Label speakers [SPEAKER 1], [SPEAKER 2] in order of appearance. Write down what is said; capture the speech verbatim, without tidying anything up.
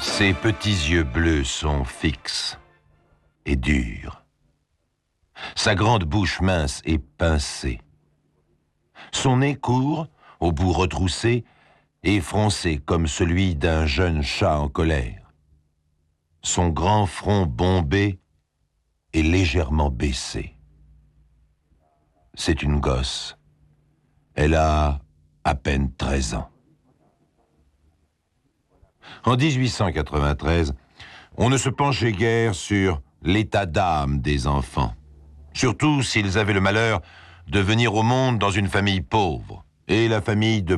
[SPEAKER 1] Ses petits yeux bleus sont fixes et durs. Sa grande bouche mince est pincée. Son nez court, au bout retroussé, et froncé comme celui d'un jeune chat en colère. Son grand front bombé est légèrement baissé. C'est une gosse. Elle a à peine treize ans. En dix-huit cent quatre-vingt-treize, on ne se penchait guère sur l'état d'âme des enfants, surtout s'ils avaient le malheur de venir au monde dans une famille pauvre, et la famille de